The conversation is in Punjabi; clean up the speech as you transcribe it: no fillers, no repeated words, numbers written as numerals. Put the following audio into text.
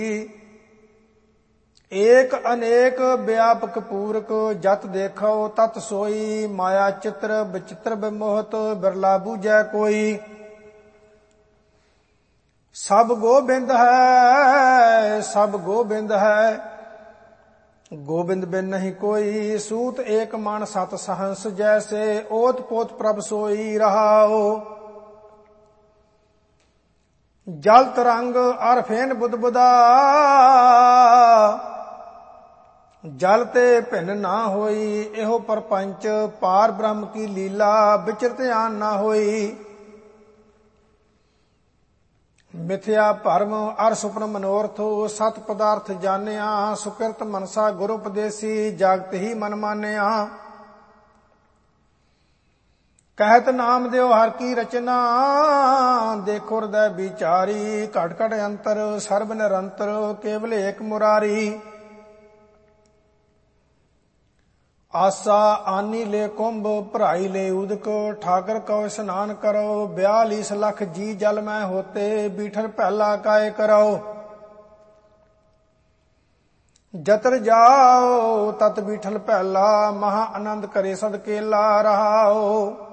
ਏਕ ਅਨੇਕ ਵਿਆਪਕ ਪੂਰਕ ਜਤ ਦੇਖੋ ਤਤ ਸੋਈ। ਮਾਇਆ ਚਿੱਤਰ ਵਿਚਿੱਤਰ ਬਿਮੋਹਤ ਬਿਰਲਾ ਬੂਝੈ ਕੋਈ। ਸਭ ਗੋਬਿੰਦ ਹੈ ਸਭ ਗੋਬਿੰਦ ਹੈ ਗੋਬਿੰਦ ਬਿਨ ਨਹੀਂ ਕੋਈ। ਸੂਤ ਏਕ ਮਨ ਸਤ ਸਹੰਸ ਜੈਸੇ ਓਤ ਪੋਤ ਪ੍ਰਭ ਸੋਈ ਰਹਾਓ। ਜਲ ਤਰੰਗ ਅਰ ਫੇਨ ਬੁਦਬੁਦਾ ਜਲ ਤੇ ਭਿੰਨ ਨਾ ਹੋਈ। ਇਹੋ ਪਰਪੰਚ ਪਾਰ ਬ੍ਰਹਮ ਕੀ ਲੀਲਾ ਵਿਚਰ ਧਿਆਨ ਨਾ ਹੋਈ। ਮਿਥਿਆ ਭਰਮ ਅਰ ਸੁਪਨ ਮਨੋਰਥ ਸਤ ਪਦਾਰਥ ਜਾਣਿਆ। ਸੁਕਿਰਤ ਮਨਸਾ ਗੁਰ ਉਪਦੇਸੀ ਜਗਤ ਹੀ ਮਨ ਮਾਨਿਆ। ਕਹਿਤ ਨਾਮ ਦਿਓ ਹਰ ਕੀ ਰਚਨਾ ਦੇਖੋ ਹਿਰਦੈ ਵਿਚਾਰੀ। ਘਟ ਘਟ ਅੰਤਰ ਸਰਬ ਨਿਰੰਤਰ ਕੇਵਲ ਏਕ ਮੁਰਾਰੀ। ਆਸਾ ਆਨੀ ਲੈ ਕੁੰਭ ਭਰਾਈ ਲੈ ਉਦਕ ਠਾਕਰ ਕਉ ਇਸਨਾਨ ਕਰੋ। 42 ਲੱਖ ਜੀ ਜਲ ਮੈਂ ਹੋਤੇ ਬੀਠਲ ਪਹਿਲਾ ਕਾਇ ਕਰੋ। ਜਤਰ ਜਾਓ ਤਤ ਬੀਠਲ ਪਹਿਲਾ ਮਹਾ ਆਨੰਦ ਕਰੇ ਸਦ ਕੇਲਾ ਰਹਾਓ।